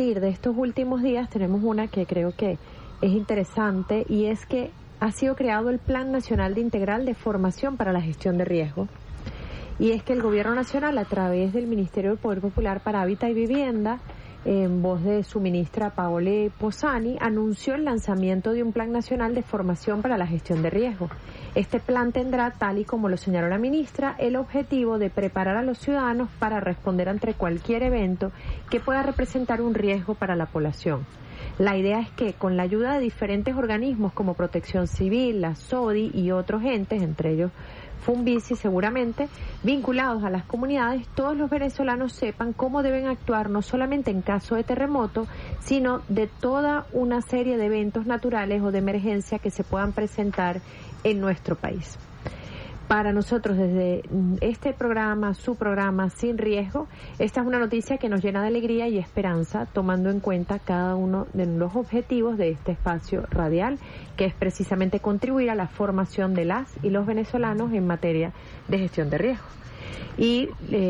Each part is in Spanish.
compartir de estos últimos días, tenemos una que creo que es interesante, y es que ha sido creado el Plan Nacional de Integral de Formación para la Gestión de Riesgo. Y es que el Gobierno Nacional, a través del Ministerio del Poder Popular para Hábitat y Vivienda, en voz de su ministra Paola Posani, anunció el lanzamiento de un Plan Nacional de Formación para la Gestión de Riesgo. Este plan tendrá, tal y como lo señaló la ministra, el objetivo de preparar a los ciudadanos para responder ante cualquier evento que pueda representar un riesgo para la población. La idea es que, con la ayuda de diferentes organismos como Protección Civil, la SODI y otros entes, entre ellos Funvici seguramente, vinculados a las comunidades, todos los venezolanos sepan cómo deben actuar no solamente en caso de terremoto, sino de toda una serie de eventos naturales o de emergencia que se puedan presentar en nuestro país. Para nosotros, desde este programa, su programa Sin Riesgo, esta es una noticia que nos llena de alegría y esperanza, tomando en cuenta cada uno de los objetivos de este espacio radial, que es precisamente contribuir a la formación de las y los venezolanos en materia de gestión de riesgo. Y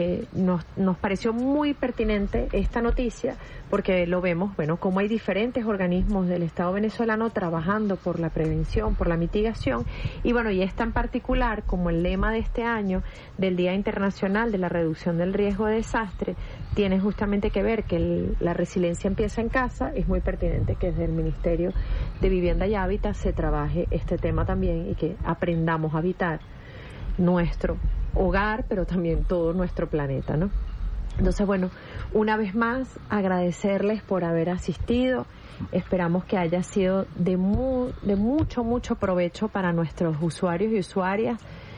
nos pareció muy pertinente esta noticia porque lo vemos, bueno, como hay diferentes organismos del Estado venezolano trabajando por la prevención, por la mitigación, y bueno, y esta en particular, como el lema de este año del Día Internacional de la Reducción del Riesgo de Desastre tiene justamente que ver que la resiliencia empieza en casa, es muy pertinente que desde el Ministerio de Vivienda y Hábitat se trabaje este tema también y que aprendamos a habitar nuestro hogar, pero también todo nuestro planeta, ¿no? Entonces, bueno, una vez más, agradecerles por haber asistido. Esperamos que haya sido de mucho provecho para nuestros usuarios y usuarias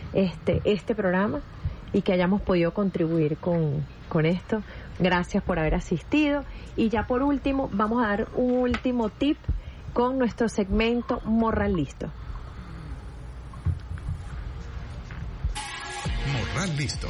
este programa y que hayamos podido contribuir con esto. Gracias por haber asistido. Y ya por último, vamos a dar un último tip con nuestro segmento Morral Listo. Morral Listo.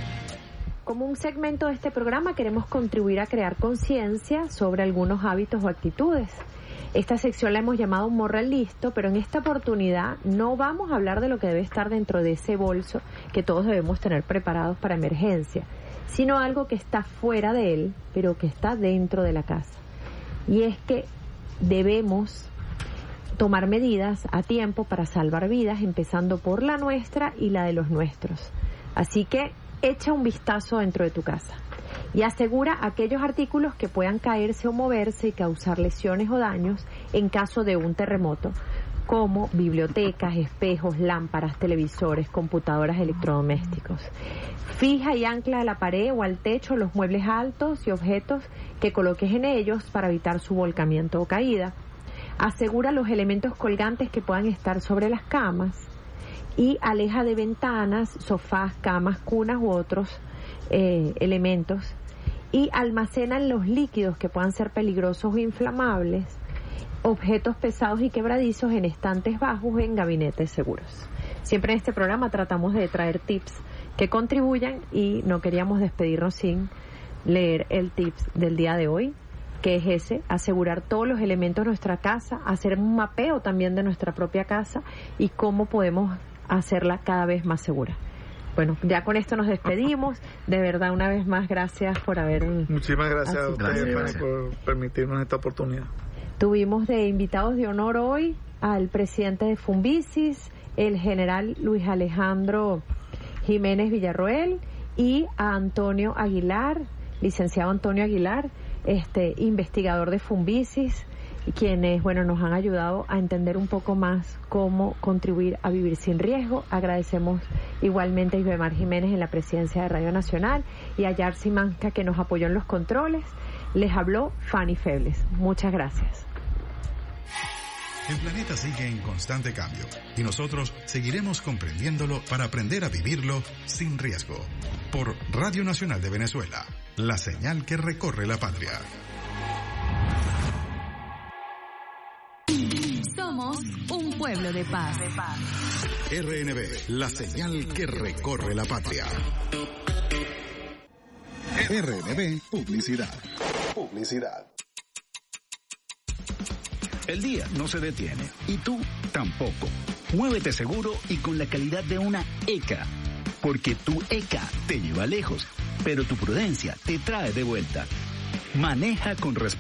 Como un segmento de este programa queremos contribuir a crear conciencia sobre algunos hábitos o actitudes. Esta sección la hemos llamado Morral Listo, pero en esta oportunidad no vamos a hablar de lo que debe estar dentro de ese bolso que todos debemos tener preparados para emergencia, sino algo que está fuera de él, pero que está dentro de la casa. Y es que debemos tomar medidas a tiempo para salvar vidas, empezando por la nuestra y la de los nuestros. Así que echa un vistazo dentro de tu casa y asegura aquellos artículos que puedan caerse o moverse y causar lesiones o daños en caso de un terremoto, como bibliotecas, espejos, lámparas, televisores, computadoras, electrodomésticos. Fija y ancla a la pared o al techo los muebles altos y objetos que coloques en ellos para evitar su volcamiento o caída. Asegura los elementos colgantes que puedan estar sobre las camas y aleja de ventanas, sofás, camas, cunas u otros elementos, y almacena los líquidos que puedan ser peligrosos o inflamables, objetos pesados y quebradizos en estantes bajos o en gabinetes seguros. Siempre en este programa tratamos de traer tips que contribuyan y no queríamos despedirnos sin leer el tips del día de hoy, que es ese: asegurar todos los elementos de nuestra casa, hacer un mapeo también de nuestra propia casa y cómo podemos hacerla cada vez más segura. Bueno, ya con esto nos despedimos. De verdad, una vez más, gracias por haber... Muchísimas gracias a ustedes, gracias. por permitirnos esta oportunidad. Tuvimos de invitados de honor hoy al presidente de Funvici, el general Luis Alejandro Jiménez Villarroel, y a Antonio Aguilar, licenciado Antonio Aguilar, investigador de Funvici, quienes, bueno, nos han ayudado a entender un poco más cómo contribuir a vivir sin riesgo. Agradecemos igualmente a Ibemar Jiménez en la presidencia de Radio Nacional y a Yarsi Manca, que nos apoyó en los controles. Les habló Fanny Febles. Muchas gracias. El planeta sigue en constante cambio y nosotros seguiremos comprendiéndolo para aprender a vivirlo sin riesgo. Por Radio Nacional de Venezuela, la señal que recorre la patria. Somos un pueblo de paz. RNB, la señal que recorre la patria. RNB Publicidad. El día no se detiene y tú tampoco. Muévete seguro y con la calidad de una ECA. Porque tu ECA te lleva lejos, pero tu prudencia te trae de vuelta. Maneja con responsabilidad.